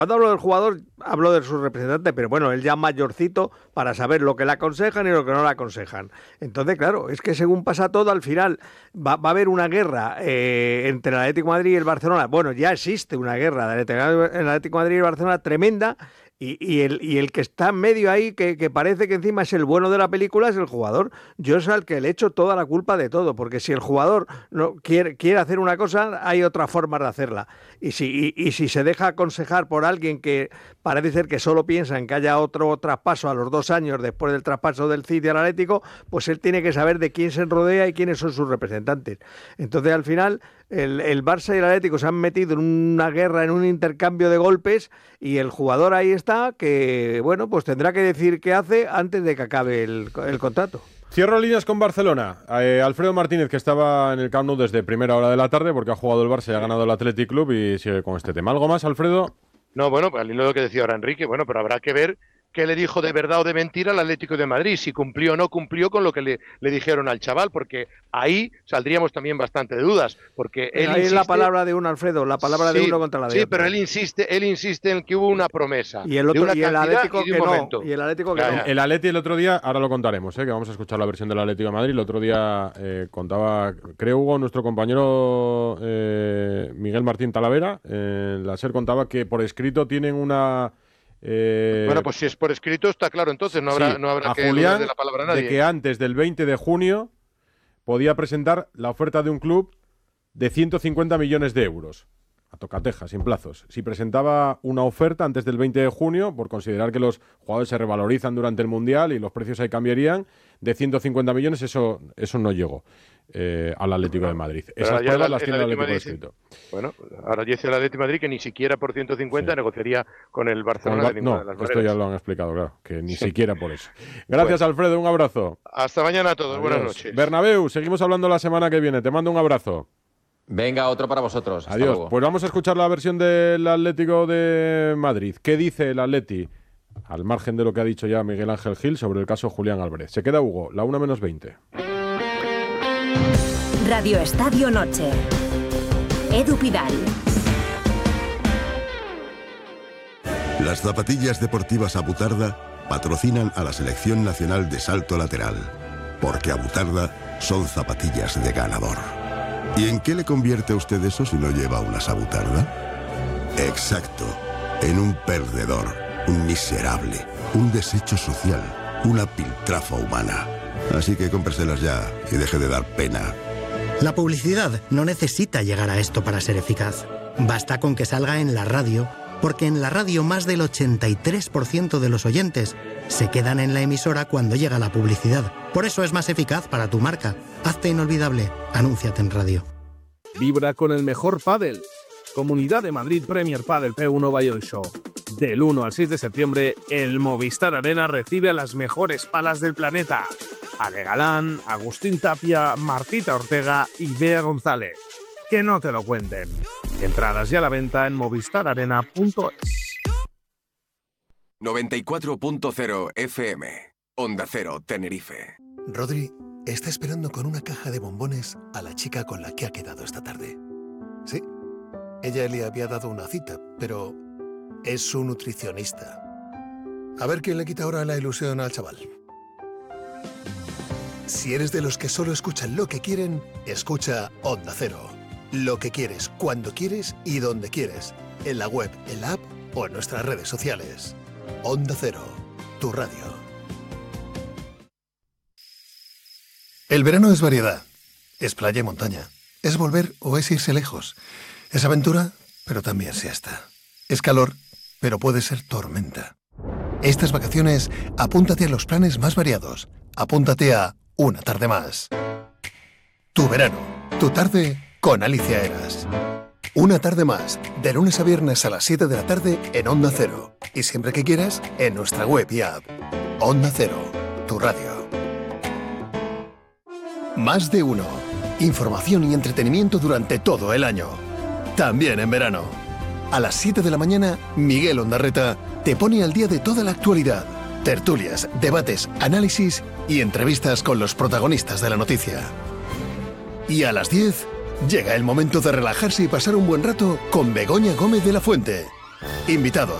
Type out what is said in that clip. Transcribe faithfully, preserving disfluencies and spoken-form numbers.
Cuando hablo del jugador, hablo de su representante, pero bueno, él ya mayorcito para saber lo que le aconsejan y lo que no le aconsejan. Entonces, claro, es que según pasa todo, al final va, va a haber una guerra eh, entre el Atlético de Madrid y el Barcelona. Bueno, ya existe una guerra del Atlético de Madrid y el Barcelona tremenda. Y, y, el, y el que está en medio ahí, que, que parece que encima es el bueno de la película, es el jugador. Yo es al que le echo toda la culpa de todo, porque si el jugador no quiere, quiere hacer una cosa, hay otra forma de hacerla. Y si, y, y si se deja aconsejar por alguien que parece ser que solo piensa en que haya otro traspaso a los dos años después del traspaso del City al Atlético, pues él tiene que saber de quién se rodea y quiénes son sus representantes. Entonces, al final, el, el Barça y el Atlético se han metido en una guerra, en un intercambio de golpes, y el jugador ahí está, que, bueno, pues tendrá que decir qué hace antes de que acabe el, el contrato. Cierro líneas con Barcelona. Eh, Alfredo Martínez, que estaba en el Camp Nou desde primera hora de la tarde, porque ha jugado el Barça y ha ganado el Athletic Club, y sigue con este tema. ¿Algo más, Alfredo? No, bueno, pues al hilo de lo que decía ahora Enrique, bueno, pero habrá que ver qué le dijo de verdad o de mentira al Atlético de Madrid, si cumplió o no cumplió con lo que le, le dijeron al chaval, porque ahí saldríamos también bastante de dudas, porque él ahí insiste... es la palabra de uno, Alfredo, la palabra sí, de uno contra la de sí, otro. pero él insiste, él insiste en que hubo una promesa y el otro, de una y el Atlético y de que un no, momento. y el Atlético que ya, no. ya. El Atleti el otro día, ahora lo contaremos, ¿eh? Que vamos a escuchar la versión del Atlético de Madrid. El otro día eh, contaba, creo Hugo, nuestro compañero eh, Miguel Martín Talavera, eh, la SER contaba que por escrito tienen una... Eh, bueno, pues si es por escrito está claro, entonces no habrá, sí, no habrá a que Julián, de la palabra a nadie. de que antes del veinte de junio podía presentar la oferta de un club de ciento cincuenta millones de euros. A tocateja, sin plazos. Si presentaba una oferta antes del veinte de junio, por considerar que los jugadores se revalorizan durante el Mundial y los precios ahí cambiarían, de ciento cincuenta millones, eso, eso no llegó eh, al Atlético de Madrid. Esas pruebas las tiene el Atlético por escrito. Bueno, ahora dice el Atlético de Madrid que ni siquiera por ciento cincuenta sí. negociaría con el Barcelona. Con el Bar- no, esto ya lo han explicado, claro, que ni sí. siquiera por eso. Gracias, bueno. Alfredo, un abrazo. Hasta mañana a todos, Adiós. Buenas noches. Bernabéu, seguimos hablando la semana que viene. Te mando un abrazo. Venga, otro para vosotros. Hasta Adiós. Luego. Pues vamos a escuchar la versión del Atlético de Madrid. ¿Qué dice el Atleti? Al margen de lo que ha dicho ya Miguel Ángel Gil sobre el caso Julián Álvarez. Se queda Hugo, la una menos veinte. Radio Estadio Noche. Edu Pidal. Las zapatillas deportivas Abutarda patrocinan a la Selección Nacional de Salto Lateral. Porque Abutarda son zapatillas de ganador. ¿Y en qué le convierte a usted eso si no lleva una Abutarda? Exacto, en un perdedor, un miserable, un desecho social, una piltrafa humana. Así que cómpreselas ya y deje de dar pena. La publicidad no necesita llegar a esto para ser eficaz. Basta con que salga en la radio, porque en la radio más del ochenta y tres por ciento de los oyentes se quedan en la emisora cuando llega la publicidad. Por eso es más eficaz para tu marca. Hazte inolvidable. Anúnciate en radio. Vibra con el mejor pádel. Comunidad de Madrid Premier Padel P uno Valladolid Show. Del uno al seis de septiembre, el Movistar Arena recibe a las mejores palas del planeta. Ale Galán, Agustín Tapia, Martita Ortega y Bea González. Que no te lo cuenten. Entradas ya a la venta en movistar arena punto es. noventa y cuatro punto cero F M. Onda Cero, Tenerife. Rodri está esperando con una caja de bombones a la chica con la que ha quedado esta tarde. Sí, ella le había dado una cita, pero es su nutricionista. A ver quién le quita ahora la ilusión al chaval. Si eres de los que solo escuchan lo que quieren, escucha Onda Cero. Lo que quieres, cuando quieres y donde quieres. En la web, en la app o en nuestras redes sociales. Onda Cero, tu radio. El verano es variedad. Es playa y montaña. Es volver o es irse lejos. Es aventura, pero también siesta. Es calor, pero puede ser tormenta. Estas vacaciones, apúntate a los planes más variados. Apúntate a Una Tarde Más. Tu verano, tu tarde con Alicia Eras. Una Tarde Más, de lunes a viernes a las siete de la tarde en Onda Cero. Y siempre que quieras, en nuestra web y app. Onda Cero, tu radio. Más de uno. Información y entretenimiento durante todo el año. También en verano. A las siete de la mañana, Miguel Ondarreta te pone al día de toda la actualidad. Tertulias, debates, análisis y entrevistas con los protagonistas de la noticia. Y a las diez, llega el momento de relajarse y pasar un buen rato con Begoña Gómez de la Fuente. Invitados.